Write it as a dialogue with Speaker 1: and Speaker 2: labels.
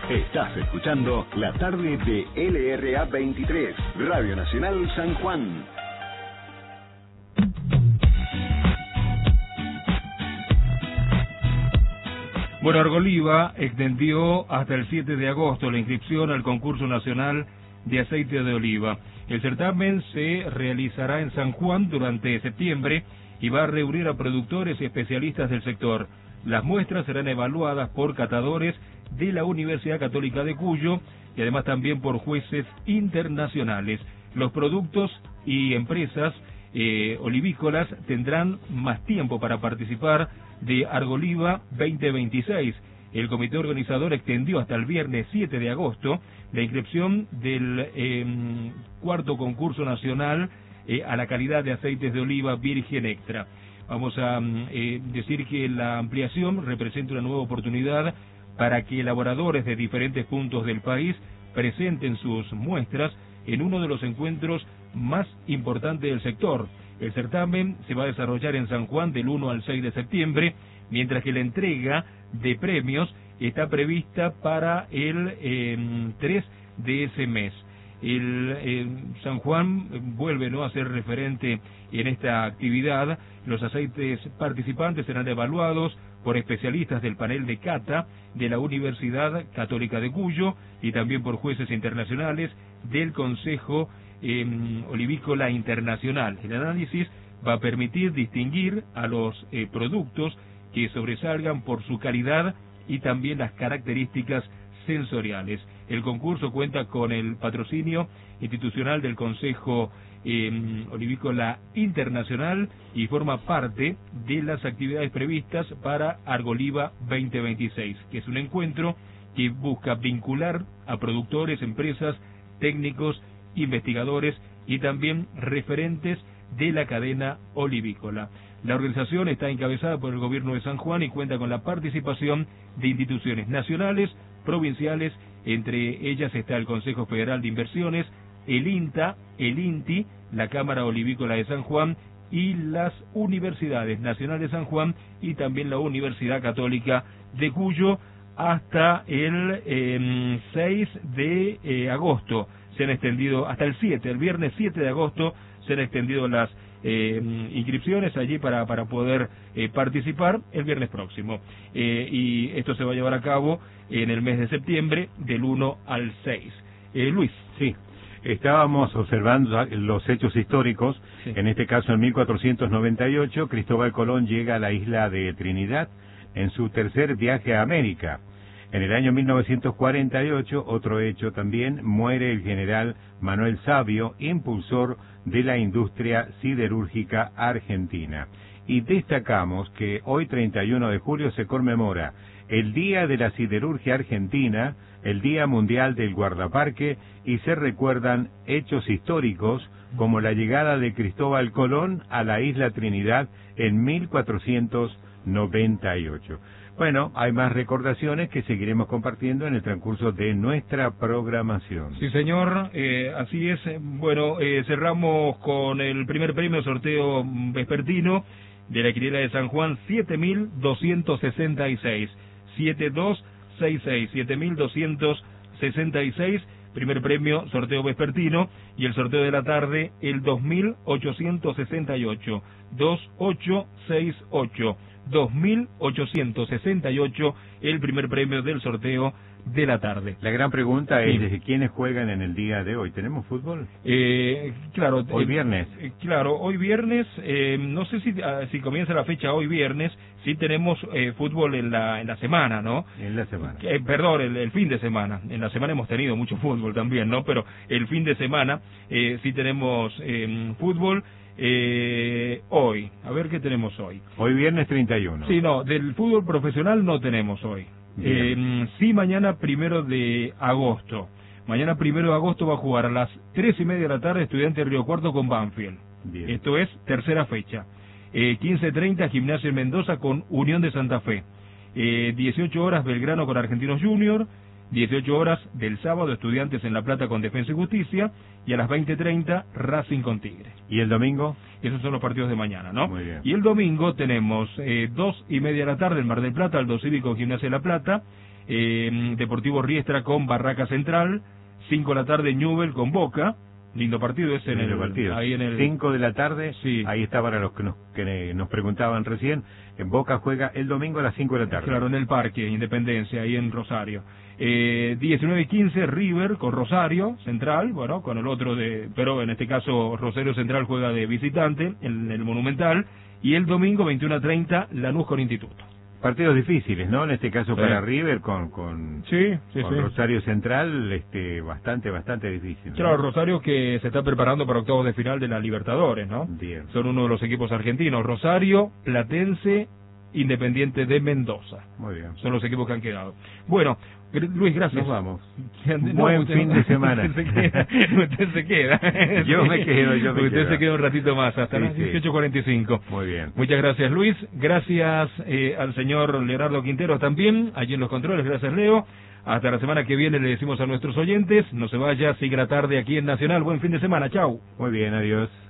Speaker 1: Estás escuchando la tarde de LRA 23, Radio Nacional San Juan.
Speaker 2: Bueno, Argoliva extendió hasta el 7 de agosto la inscripción al concurso nacional de aceite de oliva. El certamen se realizará en San Juan durante septiembre y va a reunir a productores y especialistas del sector. Las muestras serán evaluadas por catadores de la Universidad Católica de Cuyo y además también por jueces internacionales. Los productos y empresas olivícolas tendrán más tiempo para participar de Argoliva 2026. El comité organizador extendió hasta el viernes 7 de agosto la inscripción del cuarto concurso nacional a la calidad de aceites de oliva virgen extra. Vamos a decir que la ampliación representa una nueva oportunidad para que elaboradores de diferentes puntos del país presenten sus muestras en uno de los encuentros más importantes del sector. El certamen se va a desarrollar en San Juan del 1 al 6 de septiembre, mientras que la entrega de premios está prevista para el 3 de ese mes. San Juan vuelve a ser referente en esta actividad. Los aceites participantes serán evaluados por especialistas del panel de cata de la Universidad Católica de Cuyo y también por jueces internacionales del Consejo Olivícola Internacional. El análisis va a permitir distinguir a los productos que sobresalgan por su calidad y también las características sensoriales. El concurso cuenta con el patrocinio institucional del Consejo Olivícola Internacional y forma parte de las actividades previstas para Argoliva 2026, que es un encuentro que busca vincular a productores, empresas, técnicos, investigadores y también referentes de la cadena olivícola. La organización está encabezada por el gobierno de San Juan y cuenta con la participación de instituciones nacionales, provinciales, entre ellas está el Consejo Federal de Inversiones, el INTA, el INTI, la Cámara Olivícola de San Juan y las Universidades Nacionales de San Juan y también la Universidad Católica de Cuyo hasta el 6 de agosto. Se han extendido hasta el 7, el viernes 7 de agosto se han extendido las inscripciones allí para poder participar el viernes próximo. Y esto se va a llevar a cabo en el mes de septiembre del 1 al 6. Luis.
Speaker 3: Sí, estábamos observando los hechos históricos. Sí. En este caso, en 1498, Cristóbal Colón llega a la isla de Trinidad en su tercer viaje a América. En el año 1948, otro hecho también, muere el general Manuel Savio, impulsor de la industria siderúrgica argentina. Y destacamos que hoy, 31 de julio, se conmemora el Día de la Siderurgia Argentina, el Día Mundial del Guardaparque, y se recuerdan hechos históricos como la llegada de Cristóbal Colón a la isla Trinidad en 1498. Bueno, hay más recordaciones que seguiremos compartiendo en el transcurso de nuestra programación.
Speaker 2: Sí, señor, así es. Bueno, cerramos con el primer premio sorteo vespertino de la quiniela de San Juan, 7.266. 7266, 7.266, primer premio, sorteo vespertino, y el sorteo de la tarde, el 2.868, 2868, 2.868, el primer premio del sorteo de la tarde.
Speaker 3: La gran pregunta es, ¿desde quiénes juegan en el día de hoy? ¿Tenemos fútbol?
Speaker 2: Claro.
Speaker 3: Hoy viernes.
Speaker 2: Claro, hoy viernes, no sé si comienza la fecha hoy viernes, sí tenemos fútbol en la semana, ¿no?
Speaker 3: En la semana.
Speaker 2: Perdón, el fin de semana. En la semana hemos tenido mucho fútbol también, ¿no? Pero el fin de semana sí tenemos fútbol. Hoy, a ver qué tenemos hoy.
Speaker 3: Hoy viernes 31.
Speaker 2: Sí, no, del fútbol profesional no tenemos hoy. Sí, mañana 1 de agosto. Mañana 1 de agosto va a jugar a las 3:30 de la tarde Estudiantes de Río Cuarto con Banfield. Bien. Esto es tercera fecha. 15:30 Gimnasia en Mendoza con Unión de Santa Fe. 18 horas Belgrano con Argentinos Junior. 18 horas del sábado Estudiantes en La Plata con Defensa y Justicia, y a las 20:30 Racing con Tigre.
Speaker 3: ¿Y el domingo?
Speaker 2: Esos son los partidos de mañana, ¿no?
Speaker 3: Muy bien.
Speaker 2: Y el domingo tenemos 2:30 de la tarde en Mar del Plata, Aldo Cívico Gimnasia de La Plata, Deportivo Riestra con Barraca Central, 5 de la tarde Newell con Boca, lindo partido ese en el
Speaker 3: partido.
Speaker 2: Ahí en el
Speaker 3: 5 de la tarde,
Speaker 2: sí.
Speaker 3: Ahí está para los que nos preguntaban recién, en Boca juega el domingo a las 5 de la tarde.
Speaker 2: Claro, en el Parque Independencia, ahí en Rosario. 19:15 River con Rosario Central, bueno, con el otro pero en este caso Rosario Central juega de visitante en el Monumental, y el domingo 21:30 Lanús con Instituto.
Speaker 3: Partidos difíciles, ¿no? En este caso para River con Rosario Central, bastante difícil, ¿no?
Speaker 2: Claro, Rosario que se está preparando para octavos de final de la Libertadores, ¿no?
Speaker 3: Bien.
Speaker 2: Son uno de los equipos argentinos, Rosario, Platense, Independiente de Mendoza.
Speaker 3: Muy bien.
Speaker 2: Son los equipos que han quedado. Bueno, Luis, gracias.
Speaker 3: Nos vamos. Buen fin de semana.
Speaker 2: Usted se queda.
Speaker 3: Yo me quedo.
Speaker 2: Usted se queda un ratito más, hasta las 18:45.
Speaker 3: Muy bien.
Speaker 2: Muchas gracias, Luis. Gracias al señor Leonardo Quintero también, allí en los controles. Gracias, Leo. Hasta la semana que viene le decimos a nuestros oyentes, no se vaya, siga la tarde aquí en Nacional. Buen fin de semana. Chau.
Speaker 3: Muy bien, adiós.